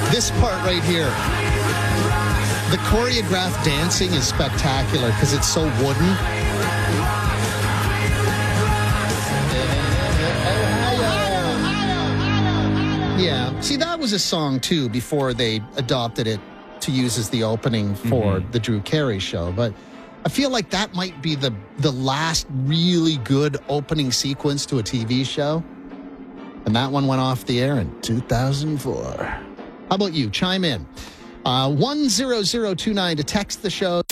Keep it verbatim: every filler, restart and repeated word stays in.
This part right here. The choreographed dancing is spectacular because it's so wooden. Yeah. See, that was a song, too, before they adopted it to use as the opening for mm-hmm. the Drew Carey show. But I feel like that might be the, the last really good opening sequence to a T V show. And that one went off the air in two thousand four. How about you? Chime in. Uh, one zero zero two nine to text the show.